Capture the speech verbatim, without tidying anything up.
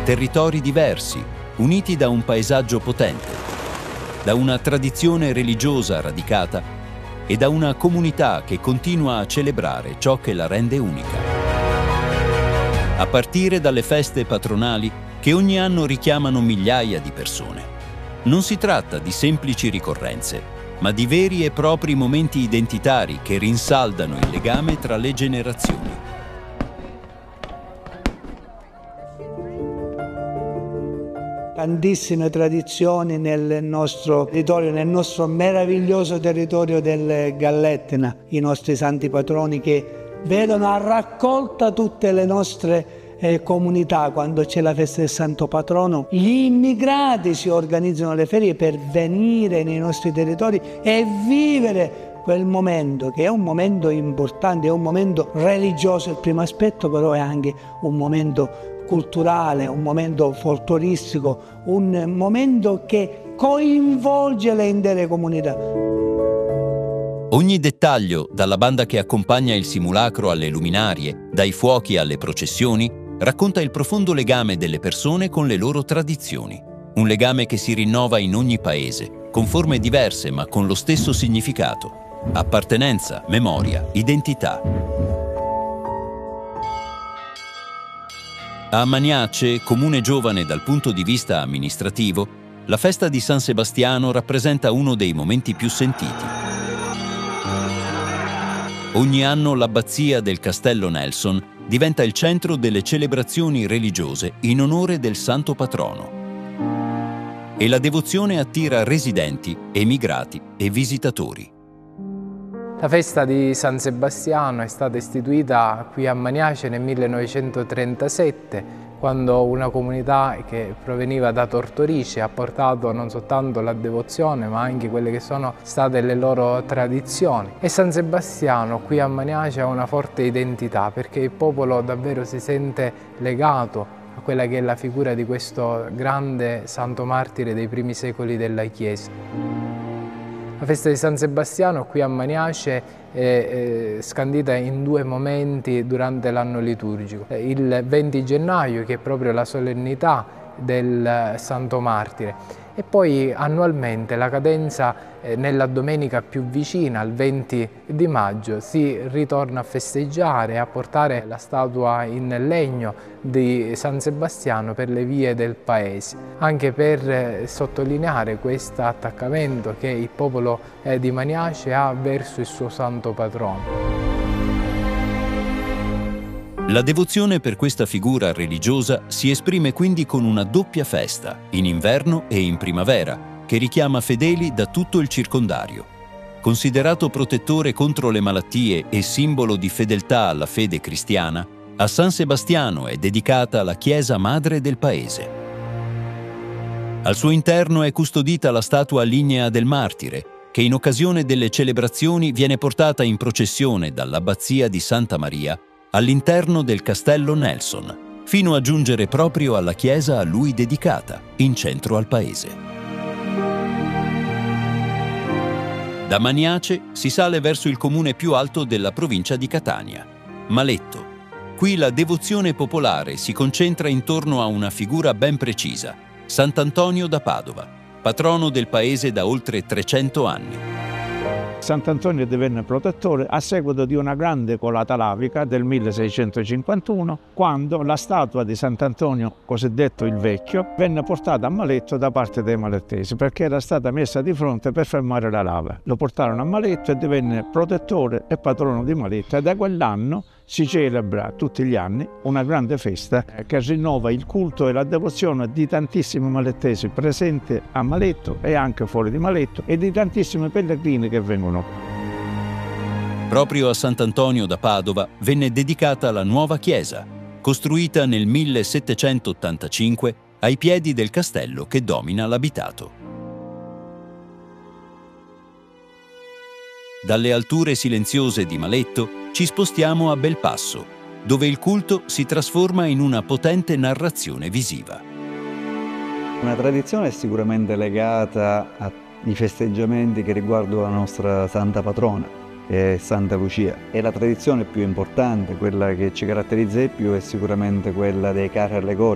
territori diversi, uniti da un paesaggio potente, da una tradizione religiosa radicata e da una comunità che continua a celebrare ciò che la rende unica. A partire dalle feste patronali che ogni anno richiamano migliaia di persone. Non si tratta di semplici ricorrenze, ma di veri e propri momenti identitari che rinsaldano il legame tra le generazioni. Tantissime tradizioni nel nostro territorio, nel nostro meraviglioso territorio del Galletna, i nostri santi patroni che vedono a raccolta tutte le nostre Eh, comunità. Quando c'è la festa del Santo Patrono, gli immigrati si organizzano le ferie per venire nei nostri territori e vivere quel momento, che è un momento importante, è un momento religioso il primo aspetto, però è anche un momento culturale, un momento folcloristico, un momento che coinvolge le intere comunità. Ogni dettaglio, dalla banda che accompagna il simulacro alle luminarie, dai fuochi alle processioni, racconta il profondo legame delle persone con le loro tradizioni. Un legame che si rinnova in ogni paese, con forme diverse ma con lo stesso significato: appartenenza, memoria, identità. A Maniace, comune giovane dal punto di vista amministrativo, la festa di San Sebastiano rappresenta uno dei momenti più sentiti. Ogni anno l'abbazia del Castello Nelson diventa il centro delle celebrazioni religiose in onore del santo patrono. E la devozione attira residenti, emigrati e visitatori. La festa di San Sebastiano è stata istituita qui a Maniace nel millenovecentotrentasette, quando una comunità che proveniva da Tortorice ha portato non soltanto la devozione ma anche quelle che sono state le loro tradizioni. E San Sebastiano qui a Maniace ha una forte identità, perché il popolo davvero si sente legato a quella che è la figura di questo grande santo martire dei primi secoli della Chiesa. La festa di San Sebastiano qui a Maniace è, è scandita in due momenti durante l'anno liturgico. Il venti gennaio, che è proprio la solennità del Santo Martire, e poi annualmente la cadenza eh, nella domenica più vicina, il venti di maggio, si ritorna a festeggiare e a portare la statua in legno di San Sebastiano per le vie del paese, anche per eh, sottolineare questo attaccamento che il popolo eh, di Maniace ha verso il suo santo patrono. La devozione per questa figura religiosa si esprime quindi con una doppia festa, in inverno e in primavera, che richiama fedeli da tutto il circondario. Considerato protettore contro le malattie e simbolo di fedeltà alla fede cristiana, a San Sebastiano è dedicata la chiesa madre del paese. Al suo interno è custodita la statua lignea del martire, che in occasione delle celebrazioni viene portata in processione dall'abbazia di Santa Maria all'interno del Castello Nelson, fino a giungere proprio alla chiesa a lui dedicata, in centro al paese. Da Maniace si sale verso il comune più alto della provincia di Catania, Maletto. Qui la devozione popolare si concentra intorno a una figura ben precisa, Sant'Antonio da Padova, patrono del paese da oltre trecento anni. Sant'Antonio divenne protettore a seguito di una grande colata lavica del milleseicentocinquantuno, quando la statua di Sant'Antonio, cosiddetto il Vecchio, venne portata a Maletto da parte dei malettesi, perché era stata messa di fronte per fermare la lava. Lo portarono a Maletto e divenne protettore e patrono di Maletto, e da quell'anno si celebra tutti gli anni una grande festa che rinnova il culto e la devozione di tantissimi malettesi presenti a Maletto e anche fuori di Maletto, e di tantissimi pellegrini che vengono. Proprio a Sant'Antonio da Padova venne dedicata la nuova chiesa, costruita nel millesettecentottantacinque ai piedi del castello che domina l'abitato. Dalle alture silenziose di Maletto ci spostiamo a Belpasso, dove il culto si trasforma in una potente narrazione visiva. Una tradizione sicuramente legata ai festeggiamenti che riguardano la nostra santa patrona, che è Santa Lucia. E la tradizione più importante, quella che ci caratterizza di più, è sicuramente quella dei carri allegorici.